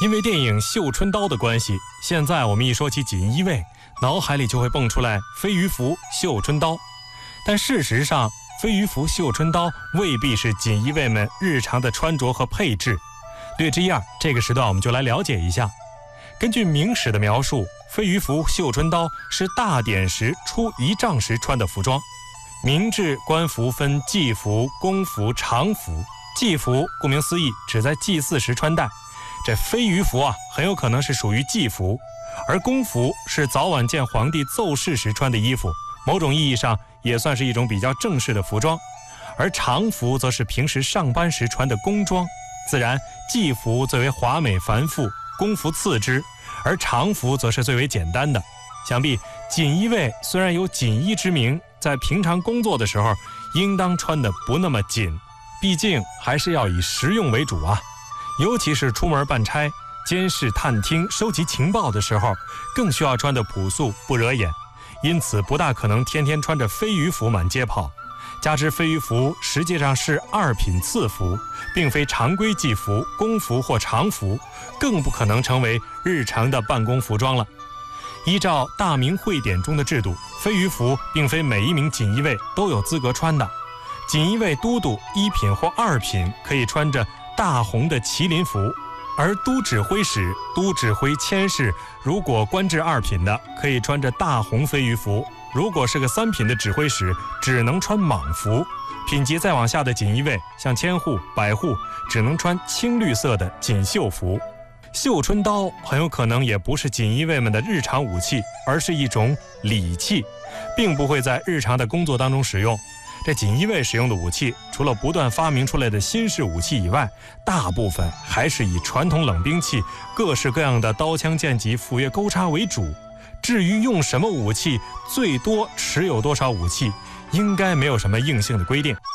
因为电影《绣春刀》的关系，现在我们一说起锦衣卫，脑海里就会蹦出来飞鱼服、绣春刀。但事实上，飞鱼服、绣春刀未必是锦衣卫们日常的穿着和配置。略知一二，这个时段我们就来了解一下。根据明史的描述，飞鱼服、绣春刀是大典时出仪仗时穿的服装。明制官服分祭服、公服、常服。祭服顾名思义，只在祭祀时穿戴。这飞鱼服很有可能是属于祭服，而公服是早晚见皇帝奏事时穿的衣服，某种意义上也算是一种比较正式的服装。而常服则是平时上班时穿的宫装，自然祭服最为华美繁复，公服次之，而常服则是最为简单的。想必锦衣卫虽然有锦衣之名，在平常工作的时候应当穿得不那么紧，毕竟还是要以实用为主尤其是出门办差、监视探听、收集情报的时候，更需要穿得朴素不惹眼，因此不大可能天天穿着飞鱼服满街跑。加之飞鱼服实际上是二品次服，并非常规祭服、公服或常服，更不可能成为日常的办公服装了。依照大明会典中的制度，飞鱼服并非每一名锦衣卫都有资格穿的。锦衣卫都督一品或二品可以穿着大红的麒麟服，而都指挥使、都指挥佥事如果官至二品的，可以穿着大红飞鱼服；如果是个三品的指挥使，只能穿蟒服。品级再往下的锦衣卫，像千户、百户，只能穿青绿色的锦绣服。绣春刀很有可能也不是锦衣卫们的日常武器，而是一种礼器，并不会在日常的工作当中使用。这锦衣卫使用的武器，除了不断发明出来的新式武器以外，大部分还是以传统冷兵器、各式各样的刀枪剑戟、斧钺钩叉为主。至于用什么武器，最多持有多少武器，应该没有什么硬性的规定。